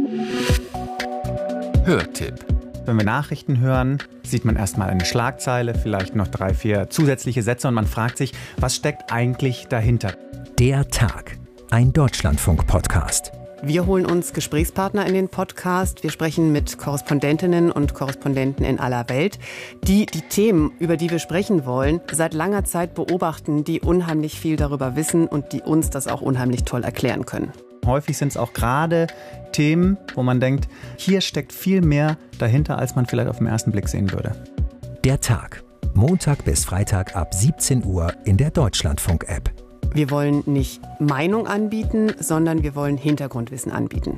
Hörtipp. Wenn wir Nachrichten hören, sieht man erstmal eine Schlagzeile, vielleicht noch 3, 4 zusätzliche Sätze und man fragt sich, was steckt eigentlich dahinter? Der Tag, ein Deutschlandfunk-Podcast. Wir holen uns Gesprächspartner in den Podcast. Wir sprechen mit Korrespondentinnen und Korrespondenten in aller Welt, die die Themen, über die wir sprechen wollen, seit langer Zeit beobachten, die unheimlich viel darüber wissen und die uns das auch unheimlich toll erklären können. Häufig sind es auch gerade Themen, wo man denkt, hier steckt viel mehr dahinter, als man vielleicht auf den ersten Blick sehen würde. Der Tag, Montag bis Freitag ab 17 Uhr in der Deutschlandfunk-App. Wir wollen nicht Meinung anbieten, sondern wir wollen Hintergrundwissen anbieten.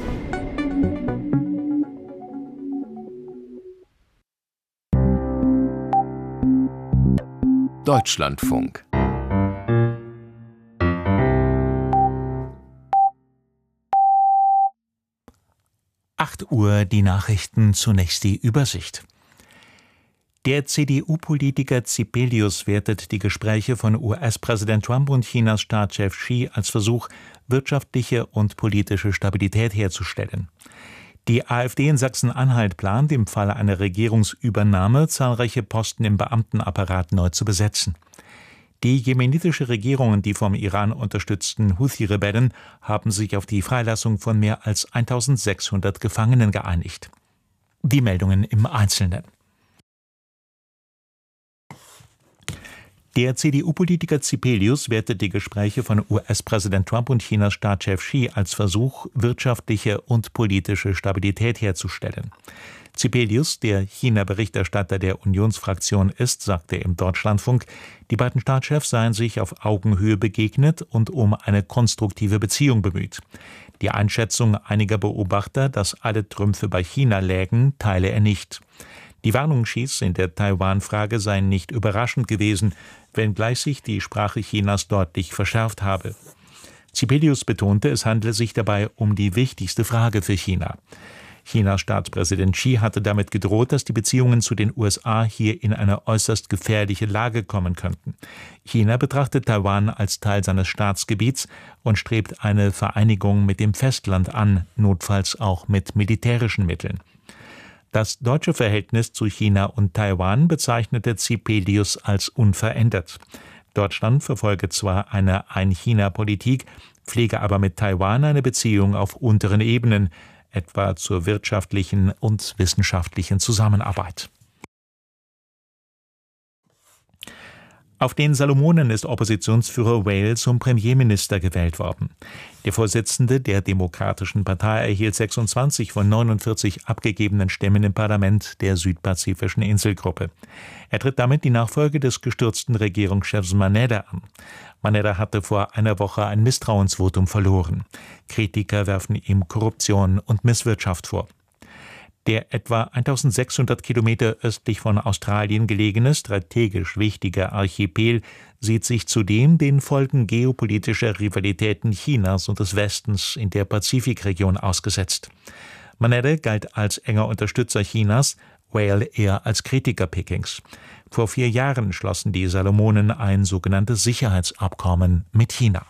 Deutschlandfunk. Uhr die Nachrichten, zunächst die Übersicht. Der CDU-Politiker Zipelius wertet die Gespräche von US-Präsident Trump und Chinas Staatschef Xi als Versuch, wirtschaftliche und politische Stabilität herzustellen. Die AfD in Sachsen-Anhalt plant, im Falle einer Regierungsübernahme zahlreiche Posten im Beamtenapparat neu zu besetzen. Die jemenitische Regierung und die vom Iran unterstützten Houthi-Rebellen haben sich auf die Freilassung von mehr als 1600 Gefangenen geeinigt. Die Meldungen im Einzelnen. Der CDU-Politiker Zipelius wertet die Gespräche von US-Präsident Trump und Chinas Staatschef Xi als Versuch, wirtschaftliche und politische Stabilität herzustellen. Zipelius, der China-Berichterstatter der Unionsfraktion ist, sagte im Deutschlandfunk, die beiden Staatschefs seien sich auf Augenhöhe begegnet und um eine konstruktive Beziehung bemüht. Die Einschätzung einiger Beobachter, dass alle Trümpfe bei China lägen, teile er nicht. Die Warnung Xis in der Taiwan-Frage seien nicht überraschend gewesen, wenngleich sich die Sprache Chinas deutlich verschärft habe. Zipelius betonte, es handle sich dabei um die wichtigste Frage für China. Chinas Staatspräsident Xi hatte damit gedroht, dass die Beziehungen zu den USA hier in eine äußerst gefährliche Lage kommen könnten. China betrachtet Taiwan als Teil seines Staatsgebiets und strebt eine Vereinigung mit dem Festland an, notfalls auch mit militärischen Mitteln. Das deutsche Verhältnis zu China und Taiwan bezeichnete Zipelius als unverändert. Deutschland verfolge zwar eine Ein-China-Politik, pflege aber mit Taiwan eine Beziehung auf unteren Ebenen, etwa zur wirtschaftlichen und wissenschaftlichen Zusammenarbeit. Auf den Salomonen ist Oppositionsführer Whale zum Premierminister gewählt worden. Der Vorsitzende der Demokratischen Partei erhielt 26 von 49 abgegebenen Stimmen im Parlament der südpazifischen Inselgruppe. Er tritt damit die Nachfolge des gestürzten Regierungschefs Maneda an. Maneda hatte vor einer Woche ein Misstrauensvotum verloren. Kritiker werfen ihm Korruption und Misswirtschaft vor. Der etwa 1600 Kilometer östlich von Australien gelegene, strategisch wichtige Archipel sieht sich zudem den Folgen geopolitischer Rivalitäten Chinas und des Westens in der Pazifikregion ausgesetzt. Maneda galt als enger Unterstützer Chinas, Whale eher als Kritiker Pekings. Vor 4 Jahren schlossen die Salomonen ein sogenanntes Sicherheitsabkommen mit China.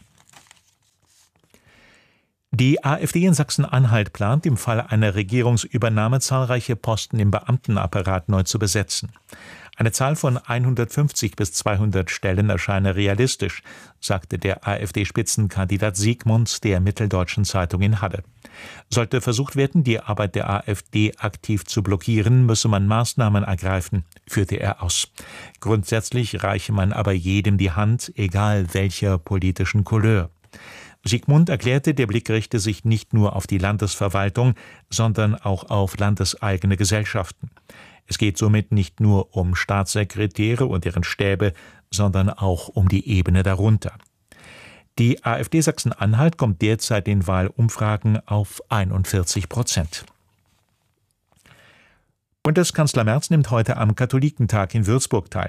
Die AfD in Sachsen-Anhalt plant, im Fall einer Regierungsübernahme zahlreiche Posten im Beamtenapparat neu zu besetzen. Eine Zahl von 150 bis 200 Stellen erscheine realistisch, sagte der AfD-Spitzenkandidat Siegmund der Mitteldeutschen Zeitung in Halle. Sollte versucht werden, die Arbeit der AfD aktiv zu blockieren, müsse man Maßnahmen ergreifen, führte er aus. Grundsätzlich reiche man aber jedem die Hand, egal welcher politischen Couleur. Siegmund erklärte, der Blick richte sich nicht nur auf die Landesverwaltung, sondern auch auf landeseigene Gesellschaften. Es geht somit nicht nur um Staatssekretäre und deren Stäbe, sondern auch um die Ebene darunter. Die AfD Sachsen-Anhalt kommt derzeit in Wahlumfragen auf 41%. Bundeskanzler Merz nimmt heute am Katholikentag in Würzburg teil.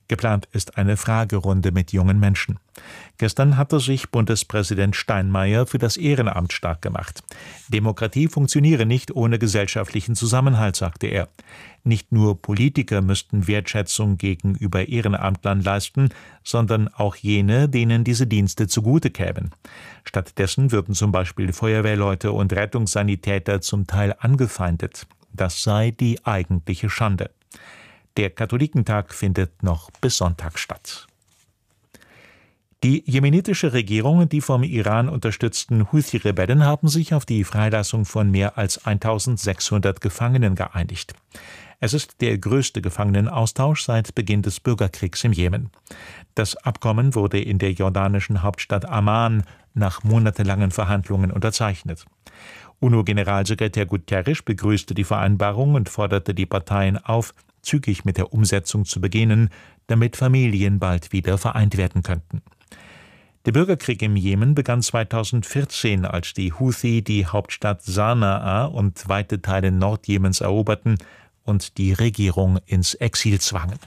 Geplant ist eine Fragerunde mit jungen Menschen. Gestern hatte sich Bundespräsident Steinmeier für das Ehrenamt stark gemacht. Demokratie funktioniere nicht ohne gesellschaftlichen Zusammenhalt, sagte er. Nicht nur Politiker müssten Wertschätzung gegenüber Ehrenamtlern leisten, sondern auch jene, denen diese Dienste zugute kämen. Stattdessen würden zum Beispiel Feuerwehrleute und Rettungssanitäter zum Teil angefeindet. Das sei die eigentliche Schande. Der Katholikentag findet noch bis Sonntag statt. Die jemenitische Regierung und die vom Iran unterstützten Houthi-Rebellen haben sich auf die Freilassung von mehr als 1600 Gefangenen geeinigt. Es ist der größte Gefangenenaustausch seit Beginn des Bürgerkriegs im Jemen. Das Abkommen wurde in der jordanischen Hauptstadt Amman nach monatelangen Verhandlungen unterzeichnet. UNO-Generalsekretär Guterres begrüßte die Vereinbarung und forderte die Parteien auf, zügig mit der Umsetzung zu beginnen, damit Familien bald wieder vereint werden könnten. Der Bürgerkrieg im Jemen begann 2014, als die Houthi die Hauptstadt Sanaa und weite Teile Nordjemens eroberten und die Regierung ins Exil zwangen.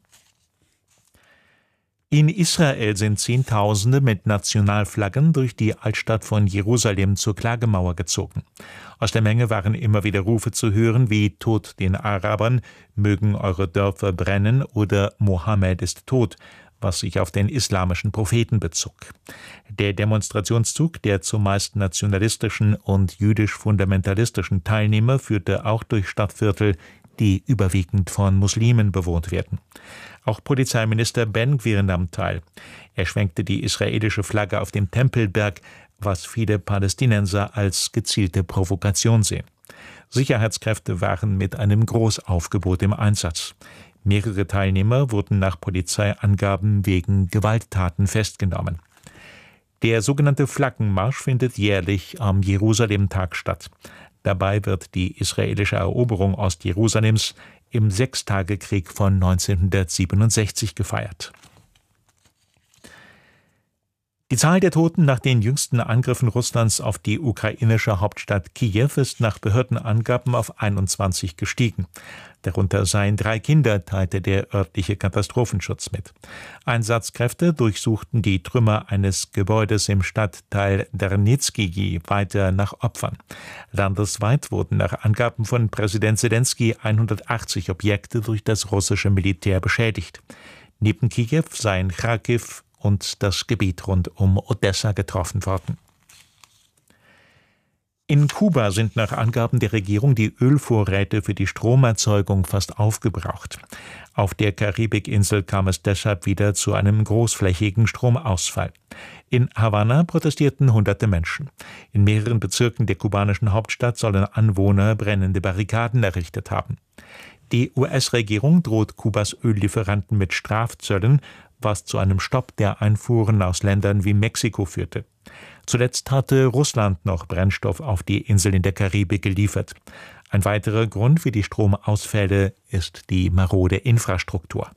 In Israel sind Zehntausende mit Nationalflaggen durch die Altstadt von Jerusalem zur Klagemauer gezogen. Aus der Menge waren immer wieder Rufe zu hören wie »Tod den Arabern«, »Mögen eure Dörfer brennen« oder »Mohammed ist tot«, was sich auf den islamischen Propheten bezog. Der Demonstrationszug der zumeist nationalistischen und jüdisch-fundamentalistischen Teilnehmer führte auch durch Stadtviertel, die überwiegend von Muslimen bewohnt werden. Auch Polizeiminister Ben-Gvir nahm teil. Er schwenkte die israelische Flagge auf dem Tempelberg, was viele Palästinenser als gezielte Provokation sehen. Sicherheitskräfte waren mit einem Großaufgebot im Einsatz. Mehrere Teilnehmer wurden nach Polizeiangaben wegen Gewalttaten festgenommen. Der sogenannte Flaggenmarsch findet jährlich am Jerusalem-Tag statt. Dabei wird die israelische Eroberung Ostjerusalems im Sechstagekrieg von 1967 gefeiert. Die Zahl der Toten nach den jüngsten Angriffen Russlands auf die ukrainische Hauptstadt Kiew ist nach Behördenangaben auf 21 gestiegen. Darunter seien 3 Kinder, teilte der örtliche Katastrophenschutz mit. Einsatzkräfte durchsuchten die Trümmer eines Gebäudes im Stadtteil Darnitski weiter nach Opfern. Landesweit wurden nach Angaben von Präsident Selenskyj 180 Objekte durch das russische Militär beschädigt. Neben Kiew seien Charkiw und das Gebiet rund um Odessa getroffen worden. In Kuba sind nach Angaben der Regierung die Ölvorräte für die Stromerzeugung fast aufgebraucht. Auf der Karibikinsel kam es deshalb wieder zu einem großflächigen Stromausfall. In Havanna protestierten hunderte Menschen. In mehreren Bezirken der kubanischen Hauptstadt sollen Anwohner brennende Barrikaden errichtet haben. Die US-Regierung droht Kubas Öllieferanten mit Strafzöllen, was zu einem Stopp der Einfuhren aus Ländern wie Mexiko führte. Zuletzt hatte Russland noch Brennstoff auf die Insel in der Karibik geliefert. Ein weiterer Grund für die Stromausfälle ist die marode Infrastruktur.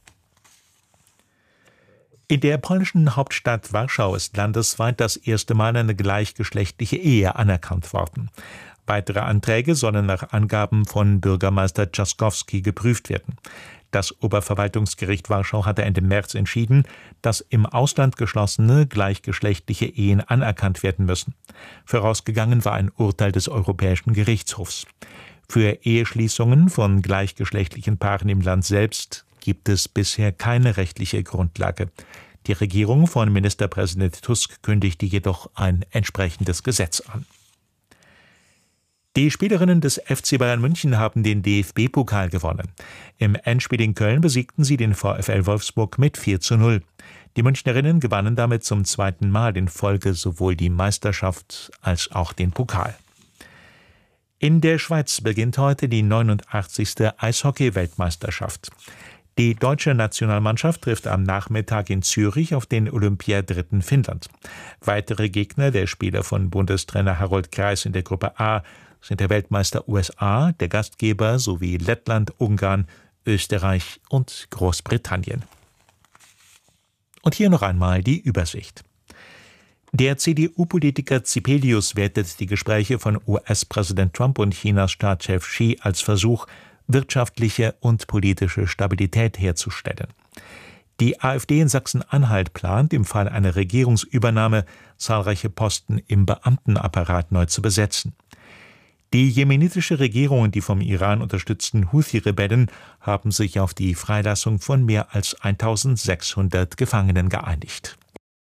In der polnischen Hauptstadt Warschau ist landesweit das erste Mal eine gleichgeschlechtliche Ehe anerkannt worden. Weitere Anträge sollen nach Angaben von Bürgermeister Trzaskowski geprüft werden. Das Oberverwaltungsgericht Warschau hatte Ende März entschieden, dass im Ausland geschlossene gleichgeschlechtliche Ehen anerkannt werden müssen. Vorausgegangen war ein Urteil des Europäischen Gerichtshofs. Für Eheschließungen von gleichgeschlechtlichen Paaren im Land selbst gibt es bisher keine rechtliche Grundlage. Die Regierung von Ministerpräsident Tusk kündigte jedoch ein entsprechendes Gesetz an. Die Spielerinnen des FC Bayern München haben den DFB-Pokal gewonnen. Im Endspiel in Köln besiegten sie den VfL Wolfsburg mit 4:0. Die Münchnerinnen gewannen damit zum zweiten Mal in Folge sowohl die Meisterschaft als auch den Pokal. In der Schweiz beginnt heute die 89. Eishockey-Weltmeisterschaft. Die deutsche Nationalmannschaft trifft am Nachmittag in Zürich auf den Olympiadritten Finnland. Weitere Gegner der Spieler von Bundestrainer Harold Kreis in der Gruppe A sind der Weltmeister USA, der Gastgeber sowie Lettland, Ungarn, Österreich und Großbritannien. Und hier noch einmal die Übersicht. Der CDU-Politiker Zipelius wertet die Gespräche von US-Präsident Trump und Chinas Staatschef Xi als Versuch, wirtschaftliche und politische Stabilität herzustellen. Die AfD in Sachsen-Anhalt plant, im Fall einer Regierungsübernahme zahlreiche Posten im Beamtenapparat neu zu besetzen. Die jemenitische Regierung und die vom Iran unterstützten Houthi-Rebellen haben sich auf die Freilassung von mehr als 1600 Gefangenen geeinigt.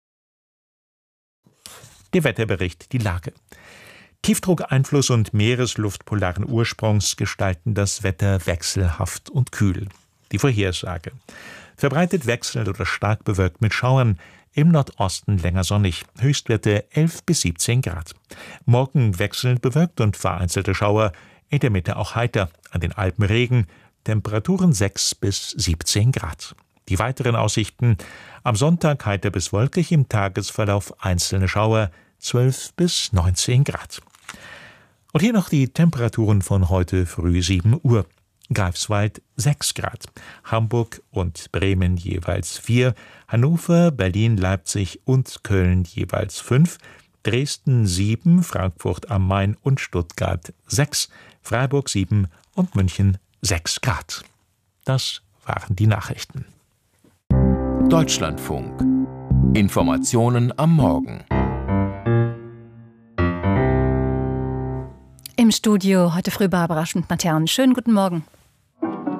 Der Wetterbericht, die Lage. Tiefdruckeinfluss und Meeresluft polaren Ursprungs gestalten das Wetter wechselhaft und kühl. Die Vorhersage. Verbreitet wechselnd oder stark bewölkt mit Schauern, im Nordosten länger sonnig, Höchstwerte 11 bis 17 Grad. Morgen wechselnd bewölkt und vereinzelte Schauer, in der Mitte auch heiter, an den Alpen Regen, Temperaturen 6 bis 17 Grad. Die weiteren Aussichten: am Sonntag heiter bis wolkig, im Tagesverlauf einzelne Schauer, 12 bis 19 Grad. Und hier noch die Temperaturen von heute früh 7 Uhr. Greifswald 6 Grad, Hamburg und Bremen jeweils 4, Hannover, Berlin, Leipzig und Köln jeweils 5, Dresden 7, Frankfurt am Main und Stuttgart 6, Freiburg 7 und München 6 Grad. Das waren die Nachrichten. Deutschlandfunk. Informationen am Morgen. Im Studio heute früh Barbara Schmidt-Matern. Schönen guten Morgen.